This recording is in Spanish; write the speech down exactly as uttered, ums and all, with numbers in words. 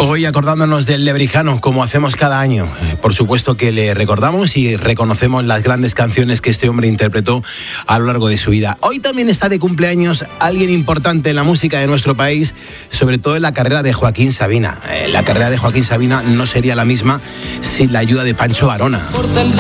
Hoy acordándonos del Lebrijano, como hacemos cada año. Por supuesto que le recordamos y reconocemos las grandes canciones que este hombre interpretó a lo largo de su vida. Hoy también está de cumpleaños alguien importante en la música de nuestro país, sobre todo en la carrera de Joaquín Sabina. La carrera de Joaquín Sabina no sería la misma sin la ayuda de Pancho Varona.